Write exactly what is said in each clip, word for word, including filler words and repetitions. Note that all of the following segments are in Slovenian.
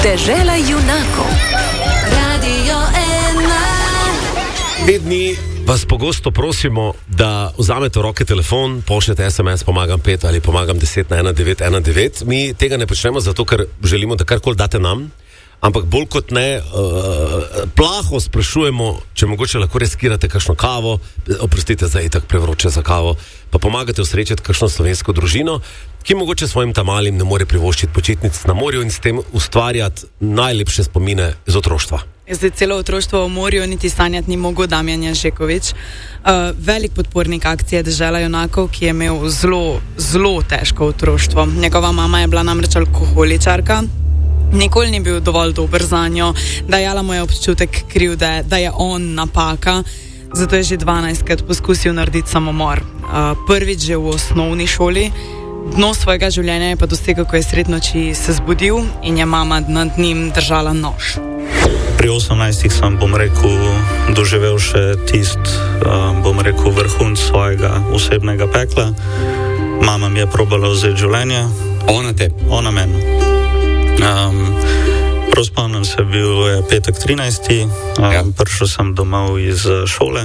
Dežela junakov. Radio ena. Vedni vas pogosto prosimo, da vzamete v roke telefon, pošljete es em es, pomagam pet ali pomagam deset na ena devet ena devet. Mi tega ne počnemo zato, ker želimo, da karkoli date nam, ampak bolj kot ne, uh, plaho sprašujemo, če mogoče lahko riskirate kakšno kavo, oprostite, zdaj je tako prevroče za kavo, pa pomagate usrečiti kakšno slovensko družino, ki mogoče svojim tamalim ne more privoščiti počitnic na morju in s tem ustvarjati najlepše spomine iz otroštva. Zdaj celo otroštvo v morju niti sanjati ni mogel Damjan Ježekovič. Uh, velik podpornik akcije Dežela junakov, ki je imel zelo, zelo težko otroštvo. Njegova mama je bila namreč alkoholičarka. Nikoli ni bil dovolj dober za njo, dajala mu je občutek krivde, da je on napaka, zato je že dvanajstkrat poskusil narediti samomor. Uh, prvič že v osnovni šoli, dno svojega življenja je pa dosegel, ko je sred noči se zbudil in je mama nad njim držala nož. Pri osemnajstih sem, bom rekel, doživel še tist, uh, bom rekel, vrhunc svojega osebnega pekla. Mama mi je probala vzeti življenje. Ona te? Ona meni. Um, prav spomnim se, bil je petek trinajsti Um, ja. Prišel sem domov iz šole.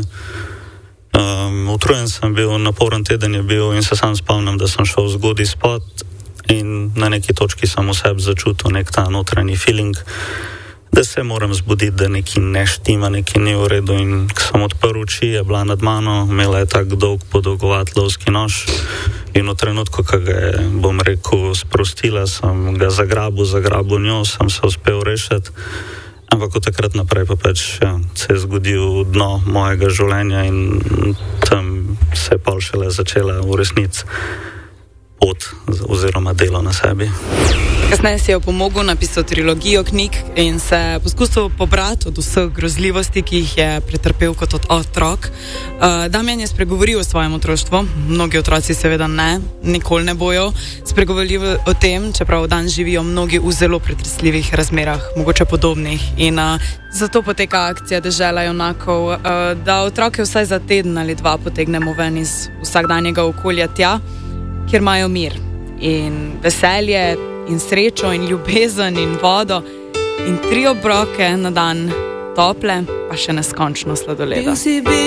Um, utrujen sem bil, naporen teden je bil in se sam spomnim, da sem šel zgodaj spat in na neki točki sem v sebi začutil nek ta notranji feeling, da se moram zbuditi, da nekaj ne štima, nekaj ni v redu, in ko sem odprl oči, je bila nad mano, imela je tak dolg podolgovat lovski nož in v trenutku, ko ga je, bom rekel, sprostila, sem ga zagrabil, zagrabil njo, sem se uspel rešiti, ampak od takrat naprej pa pač ja, se je zgodil dno mojega življenja in tam se je pol šele začela v resnici pot oziroma delo na sebi. Kasneje si je pomogel, napisal trilogijo knjig in se poskusil pobrati od vseh grozljivosti, ki jih je pretrpel kot otrok. Uh, Damjan je spregovoril o svojem otroštvu, mnogi otroci seveda ne, nikoli ne bojo spregovorili o tem, čeprav dan živijo mnogi v zelo pretresljivih razmerah, mogoče podobnih. In uh, zato poteka akcija Dežela junakov, uh, da otroke vsaj za teden ali dva potegnemo ven iz vsakdanjega okolja tja, kjer imajo mir in veselje in srečo in ljubezen in vodo in tri obroke na dan tople, pa še neskončno sladoleda.